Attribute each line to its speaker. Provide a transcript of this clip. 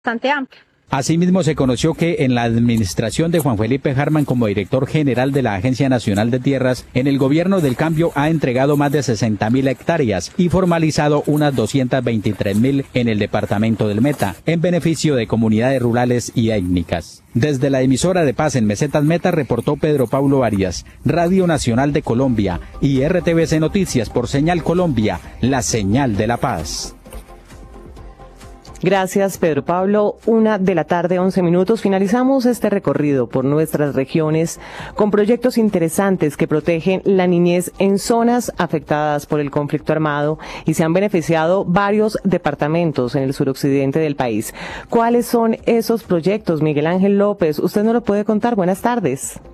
Speaker 1: bastante amplio.
Speaker 2: Asimismo, se conoció que en la administración de Juan Felipe Harman como director general de la Agencia Nacional de Tierras, en el gobierno del cambio ha entregado más de 60.000 hectáreas y formalizado unas 223.000 en el departamento del Meta, en beneficio de comunidades rurales y étnicas. Desde la emisora de Paz en Mesetas Meta reportó Pedro Pablo Arias, Radio Nacional de Colombia y RTVC Noticias por Señal Colombia, la señal de la paz.
Speaker 3: Gracias, Pedro Pablo. 1:11 p.m. Finalizamos este recorrido por nuestras regiones con proyectos interesantes que protegen la niñez en zonas afectadas por el conflicto armado y se han beneficiado varios departamentos en el suroccidente del país. ¿Cuáles son esos proyectos, Miguel Ángel López? Usted nos lo puede contar. Buenas tardes.